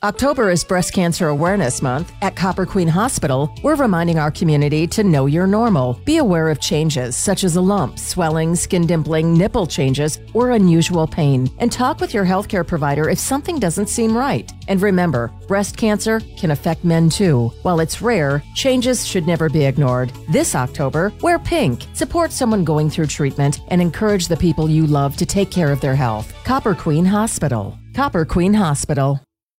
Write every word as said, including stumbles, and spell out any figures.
October is Breast Cancer Awareness Month. At Copper Queen Hospital, we're reminding our community to know you're normal. Be aware of changes such as a lump, swelling, skin dimpling, nipple changes, or unusual pain. And talk with your healthcare provider if something doesn't seem right. And remember, breast cancer can affect men too. While it's rare, changes should never be ignored. This October, wear pink. Support someone going through treatment and encourage the people you love to take care of their health. Copper Queen Hospital. Copper Queen Hospital.